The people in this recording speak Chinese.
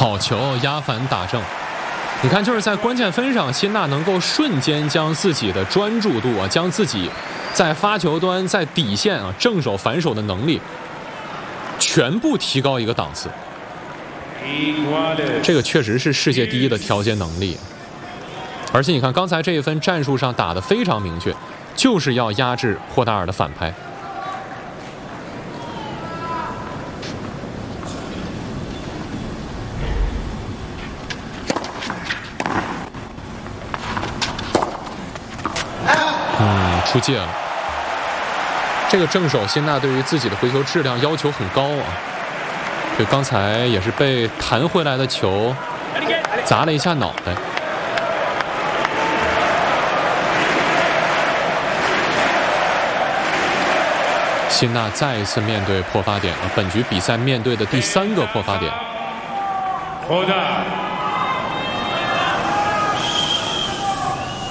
好球，压反打正。你看，就是在关键分上，辛纳能够瞬间将自己的专注度啊，将自己在发球端、在底线啊正手反手的能力，全部提高一个档次。这个确实是世界第一的调节能力。而且你看，刚才这一分战术上打得非常明确，就是要压制霍达尔的反拍。出界了。这个正手辛纳对于自己的回球质量要求很高啊，对，刚才也是被弹回来的球砸了一下脑袋。辛纳再一次面对破发点了，本局比赛面对的第3个破发点。